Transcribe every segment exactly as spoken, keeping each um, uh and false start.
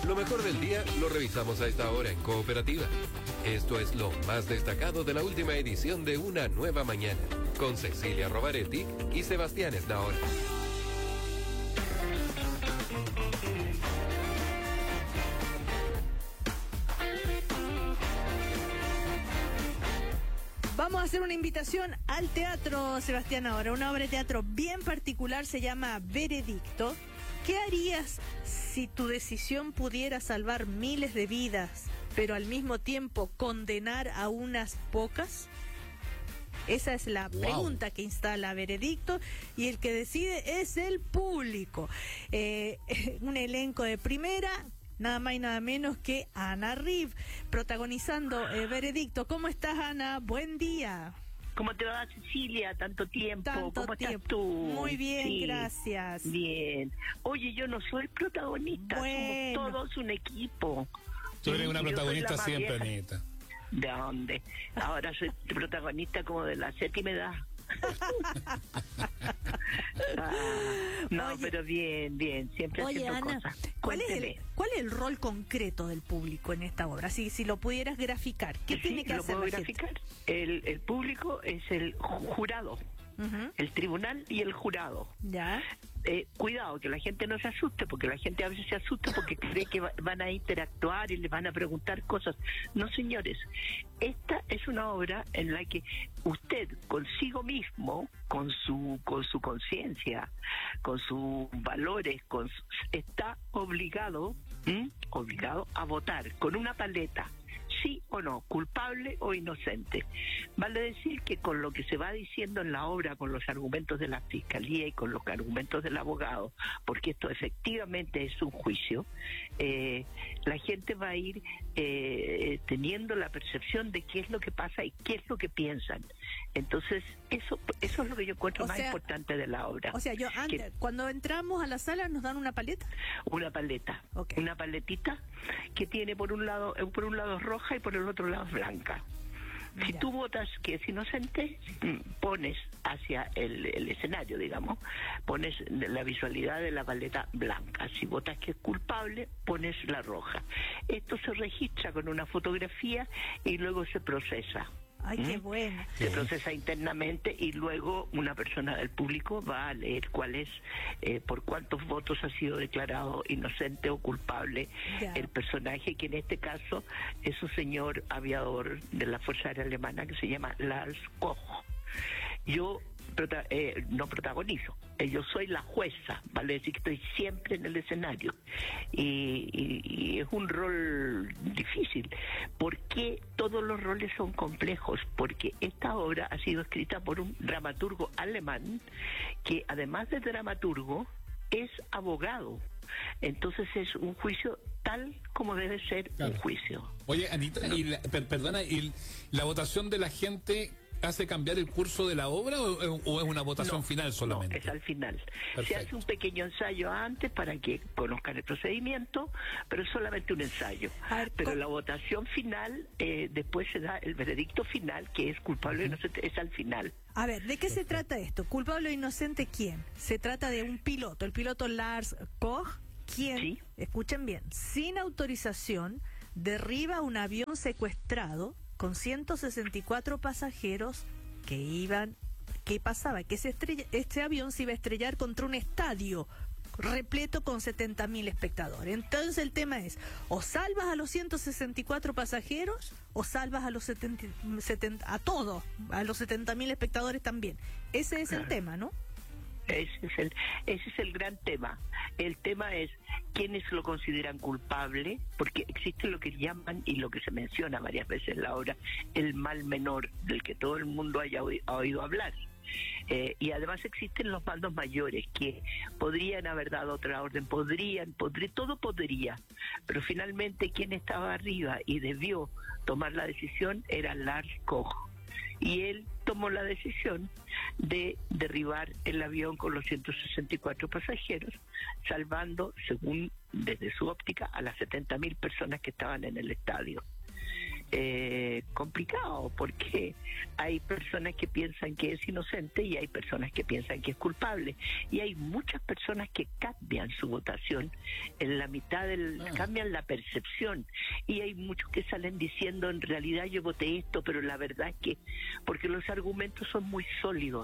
Lo mejor del día lo revisamos a esta hora en Cooperativa. Esto es lo más destacado de la última edición de Una Nueva Mañana, con Cecilia Rovaretti y Sebastián Esnaola. Vamos a hacer una invitación al teatro, Sebastián, ahora. Una obra de teatro bien particular, se llama Veredicto. ¿Qué harías si tu decisión pudiera salvar miles de vidas, pero al mismo tiempo condenar a unas pocas? Esa es la wow. pregunta que instala Veredicto, y el que decide es el público. Eh, un elenco de primera, nada más y nada menos que Ana Riv, protagonizando eh, Veredicto. ¿Cómo estás, Ana? Buen día. ¿Cómo te va, Cecilia? Tanto tiempo. Tanto ¿Cómo tiempo. estás tú? Muy bien, sí. gracias. Bien. Oye, yo no soy protagonista, bueno. somos todos un equipo. Tú eres una protagonista siempre, Anita. ¿De dónde? Ahora soy protagonista como de la séptima edad. ah, no, oye, pero bien, bien, siempre oye, haciendo Ana, cosas. ¿cuál es, el, ¿cuál es el rol concreto del público en esta obra? Si, si lo pudieras graficar, ¿qué sí, tiene que lo hacer puedo la graficar. gente? El, el público es el jurado, uh-huh. el tribunal y el jurado. Ya. Eh, cuidado, que la gente no se asuste, porque la gente a veces se asusta porque cree que va, van a interactuar y les van a preguntar cosas. No, señores, esta es una obra en la que usted consigo mismo, con su con su conciencia, con sus valores, con su, está obligado, ¿m? obligado a votar con una paleta. Sí o no, culpable o inocente. Vale decir que con lo que se va diciendo en la obra, con los argumentos de la fiscalía y con los argumentos del abogado, porque esto efectivamente es un juicio, eh, la gente va a ir eh, teniendo la percepción de qué es lo que pasa y qué es lo que piensan. Entonces, eso eso es lo que yo encuentro o más sea, importante de la obra. O sea, yo antes, que, cuando entramos a la sala, ¿nos dan una paleta? Una paleta, okay. una paletita que tiene por un lado, por un lado roja y por el otro lado blanca. Mira. Si tú votas que es inocente, pones hacia el, el escenario, digamos, pones la visualidad de la paleta blanca. Si votas que es culpable, pones la roja. Esto se registra con una fotografía y luego se procesa. Ay, qué ¿Mm? bueno. Se procesa internamente y luego una persona del público va a leer cuál es, eh, por cuántos votos ha sido declarado inocente o culpable ya. el personaje, que en este caso es un señor aviador de la Fuerza Aérea Alemana que se llama Lars Koch. Yo prota- eh, no protagonizo, eh, yo soy la jueza, vale decir que estoy siempre en el escenario y, y, y es un rol difícil. ¿Por qué todos los roles son complejos? Porque esta obra ha sido escrita por un dramaturgo alemán que además de dramaturgo es abogado. Entonces es un juicio tal como debe ser claro. un juicio. Oye, Anita, y la, per, perdona, ¿y la votación de la gente hace cambiar el curso de la obra o, o es una votación no, final solamente? No, es al final. Perfecto. Se hace un pequeño ensayo antes para que conozcan el procedimiento, pero es solamente un ensayo. Ver, pero ¿cómo? La votación final, eh, después se da el veredicto final, que es culpable o inocente, es al final. A ver, ¿de qué Perfecto. se trata esto? ¿Culpable o inocente quién? Se trata de un piloto, el piloto Lars Koch, quien, ¿sí? escuchen bien, sin autorización, derriba un avión secuestrado con ciento sesenta y cuatro pasajeros que iban, ¿qué pasaba? Que ese estrella, este avión se iba a estrellar contra un estadio repleto con setenta mil espectadores. Entonces el tema es, o salvas a los ciento sesenta y cuatro pasajeros, o salvas a los setenta, setenta, a todos, a los setenta mil espectadores también. Ese es el tema, ¿no? Ese es el, ese es el gran tema. El tema es quiénes lo consideran culpable, porque existe lo que llaman y lo que se menciona varias veces en la obra, el mal menor, del que todo el mundo haya oído, ha oído hablar. Eh, y además existen los mandos mayores que podrían haber dado otra orden, podrían, podría, todo podría, pero finalmente quien estaba arriba y debió tomar la decisión era Lars Koch. Y él tomó la decisión de derribar el avión con los ciento sesenta y cuatro pasajeros, salvando, según desde su óptica, a las setenta mil personas que estaban en el estadio. eh, complicado, porque hay personas que piensan que es inocente y hay personas que piensan que es culpable, y hay muchas personas que cambian su votación en la mitad del, ah. cambian la percepción, y hay muchos que salen diciendo en realidad yo voté esto, pero la verdad es que, porque los argumentos son muy sólidos.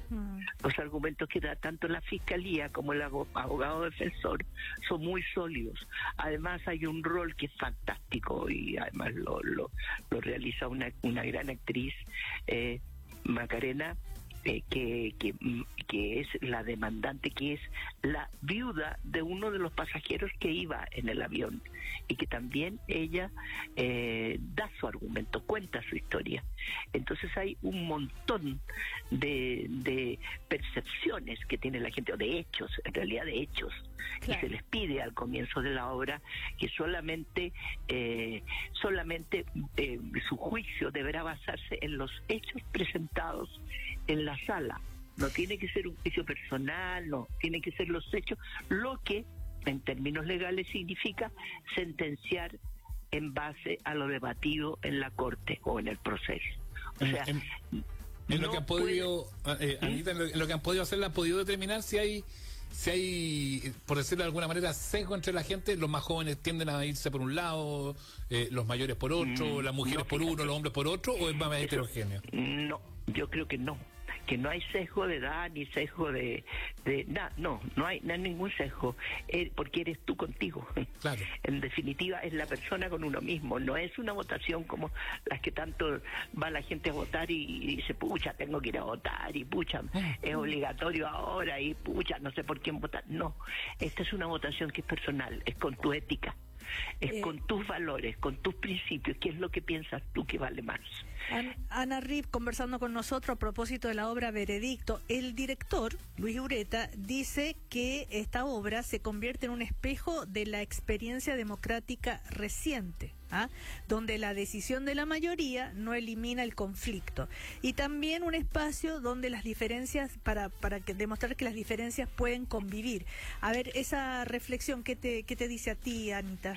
Los argumentos que da tanto la fiscalía como el abogado defensor son muy sólidos. Además hay un rol que es fantástico y además lo, lo, lo realiza una, una gran actriz, eh, Macarena, eh, que, que, que es la demandante, que es la viuda de uno de los pasajeros que iba en el avión, y que también ella eh, da su argumento, cuenta su historia. Entonces hay un montón de, de percepciones que tiene la gente, o de hechos, en realidad de hechos, claro. Y se les pide al comienzo de la obra que solamente eh, solamente eh, su juicio deberá basarse en los hechos presentados en la sala. No tiene que ser un juicio personal, no, tiene que ser los hechos, lo que en términos legales significa sentenciar en base a lo debatido en la corte o en el proceso. O sea, en, en, en no lo que han podido, puede... eh, Anita, en lo, en lo que han podido hacer, han podido determinar si hay, si hay, por decirlo de alguna manera, sesgo entre la gente. Los más jóvenes tienden a irse por un lado, eh, los mayores por otro, mm, las mujeres no, por fíjate. uno, los hombres por otro, ¿o es más Eso, heterogéneo? No, yo creo que no. Que no hay sesgo de edad ni sesgo de, de nada, no, no hay, no hay ningún sesgo, eh, porque eres tú contigo. Claro. En definitiva es la persona con uno mismo, no es una votación como las que tanto va la gente a votar y, y dice, pucha, tengo que ir a votar, y pucha, es obligatorio ahora, y pucha, no sé por quién votar. No, esta es una votación que es personal, es con tu ética. Es eh, con tus valores, con tus principios, ¿qué es lo que piensas tú que vale más? Ana Rip, conversando con nosotros a propósito de la obra Veredicto, el director, Luis Ureta, dice que esta obra se convierte en un espejo de la experiencia democrática reciente, ¿ah? Donde la decisión de la mayoría no elimina el conflicto, y también un espacio donde las diferencias, para, para que, demostrar que las diferencias pueden convivir. A ver, esa reflexión, ¿qué te, qué te dice a ti, Anita?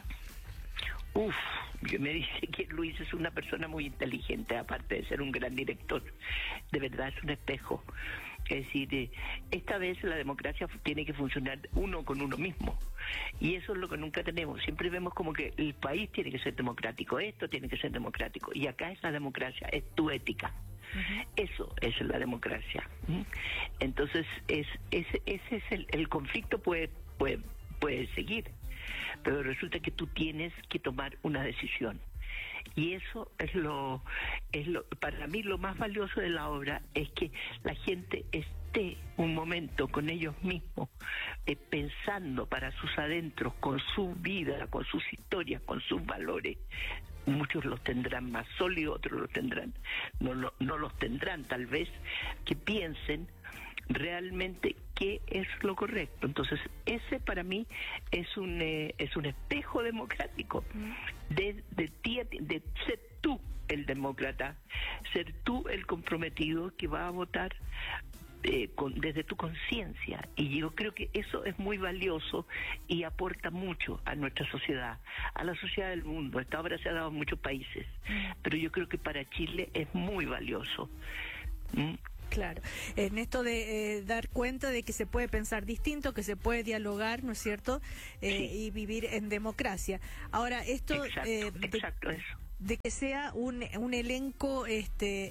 Uf, me dice que Luis es una persona muy inteligente, aparte de ser un gran director. De verdad es un espejo. Es decir, eh, esta vez la democracia tiene que funcionar uno con uno mismo. Y eso es lo que nunca tenemos. Siempre vemos como que el país tiene que ser democrático, esto tiene que ser democrático. Y acá es la democracia, es tu ética. Uh-huh. Eso es la democracia. ¿Mm? Entonces, es, ese, ese es el, el conflicto puede, puede, puede seguir. Pero resulta que tú tienes que tomar una decisión, y eso es lo, es lo, para mí lo más valioso de la obra, es que la gente esté un momento con ellos mismos, eh, pensando para sus adentros, con su vida, con sus historias, con sus valores. Muchos los tendrán más sólidos, otros los tendrán, no, no, no los tendrán, tal vez, que piensen realmente qué es lo correcto. Entonces ese para mí es un eh, es un espejo democrático de de ti, de ser tú el demócrata, ser tú el comprometido que va a votar eh, con, desde tu conciencia, y yo creo que eso es muy valioso y aporta mucho a nuestra sociedad, a la sociedad del mundo. Esta obra se ha dado en muchos países, pero yo creo que para Chile es muy valioso. ¿Mm? Claro, en esto de eh, dar cuenta de que se puede pensar distinto, que se puede dialogar, ¿no es cierto? Eh, sí. Y vivir en democracia. Ahora, esto exacto, eh, de, exacto eso. de que sea un, un elenco este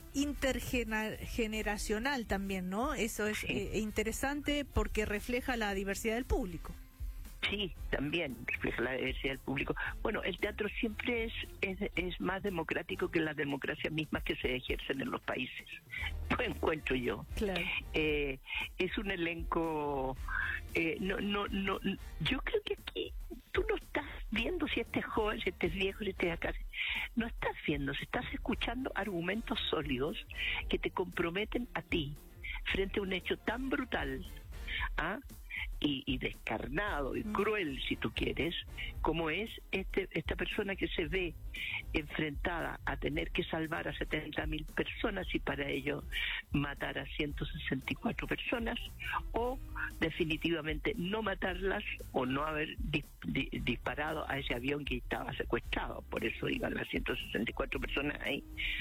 intergeneracional también, ¿no? Eso es sí. eh, interesante porque refleja la diversidad del público. Sí, también refleja la diversidad del público. Bueno, el teatro siempre es, es es más democrático que las democracias mismas que se ejercen en los países. Lo encuentro yo. Claro. Eh, es un elenco. Eh, no, no, no. Yo creo que aquí tú no estás viendo si este es joven, si este es viejo, si este es acá. No estás viendo, si estás escuchando argumentos sólidos que te comprometen a ti frente a un hecho tan brutal. ¿Ah? y, y descarnado y cruel, si tú quieres, como es este esta persona que se ve enfrentada a tener que salvar a setenta mil personas y para ello matar a ciento sesenta y cuatro personas, o definitivamente no matarlas o no haber dis, di, disparado a ese avión que estaba secuestrado, por eso iban las ciento sesenta y cuatro personas ahí,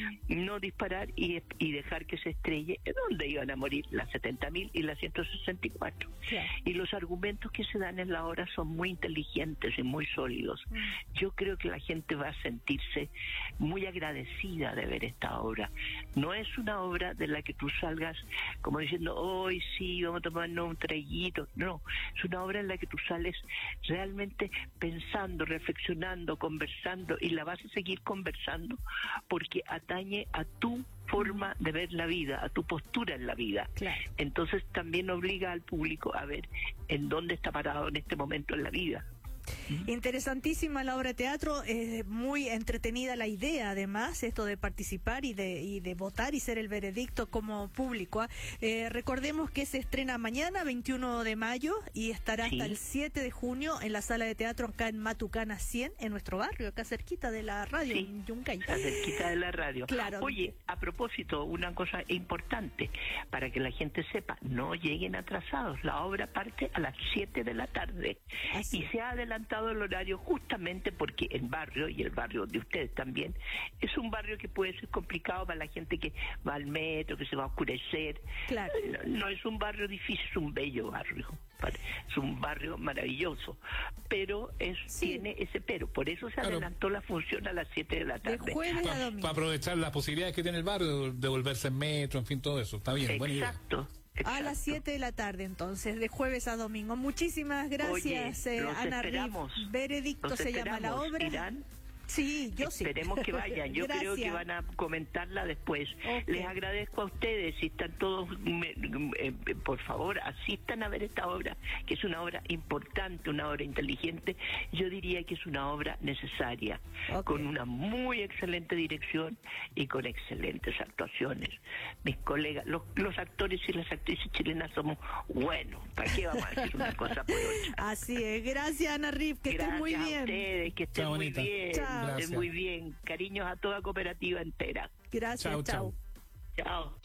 no disparar y, y dejar que se estrelle, donde iban a morir las setenta mil y las ciento sesenta y cuatro. Sí. Y los argumentos que se dan en la obra son muy inteligentes y muy sólidos. Mm. Yo creo que la gente va a sentirse muy agradecida de ver esta obra. No es una obra de la que tú salgas como diciendo, hoy sí, vamos a tomarnos un traguito. No, es una obra en la que tú sales realmente pensando, reflexionando, conversando, y la vas a seguir conversando porque atañe a tu forma de ver la vida, a tu postura en la vida. Claro. Entonces también obliga al público a ver en dónde está parado en este momento en la vida. Interesantísima la obra de teatro, es muy entretenida la idea, además, esto de participar y de, y de votar y ser el veredicto como público. ¿eh? Eh, recordemos que se estrena mañana, veintiuno de mayo, y estará sí. hasta el siete de junio en la sala de teatro acá en Matucana cien, en nuestro barrio, acá cerquita de la radio, sí, en Yungay. Acá cerquita de la radio. Claro. Oye, a propósito, una cosa importante, para que la gente sepa, no lleguen atrasados, la obra parte a las siete de la tarde. Así. Y se ha adelantado el horario justamente porque el barrio, y el barrio de ustedes también, es un barrio que puede ser complicado para la gente que va al metro, que se va a oscurecer. Claro. No, no es un barrio difícil, es un bello barrio. Es un barrio maravilloso, pero es, sí. tiene ese pero. Por eso se claro. adelantó la función a las siete de la tarde. De jueves a domingo. Para aprovechar las posibilidades que tiene el barrio de volverse en metro, en fin, todo eso. Está bien, buena idea. Exacto. Exacto. A las siete de la tarde, entonces, de jueves a domingo. Muchísimas gracias, Oye, eh, Ana Riff. Veredicto se llama la obra. ¿Irán? Sí, yo sí. Esperemos que vayan. Yo creo que van a comentarla después. Okay. Les agradezco a ustedes. Si están todos, me, eh, por favor, asistan a ver esta obra, que es una obra importante, una obra inteligente. Yo diría que es una obra necesaria, okay. con una muy excelente dirección y con excelentes actuaciones. Mis colegas, los, los actores y las actrices chilenas somos buenos. ¿Para qué vamos a decir una cosa por otra? Así es. Gracias, Ana Riff. Que estén muy bien. Gracias a ustedes. Que estén muy bien. Chao. Gracias. Muy bien, cariños a toda cooperativa entera. Gracias, chao. Chao. Chao.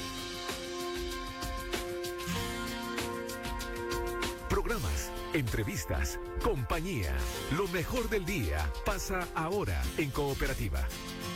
Programas, entrevistas, compañía. Lo mejor del día pasa ahora en Cooperativa.